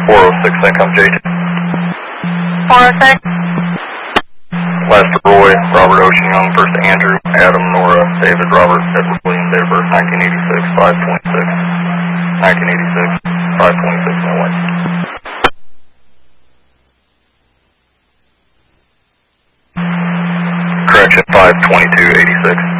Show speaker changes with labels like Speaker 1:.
Speaker 1: 406, income J2.
Speaker 2: 406.
Speaker 1: Last to Roy, Robert Ocean Young, first to Andrew, Adam, Nora, David, Robert, Edward William, date of birth 1986, 526. 1986, 526, no way. Correction 52286.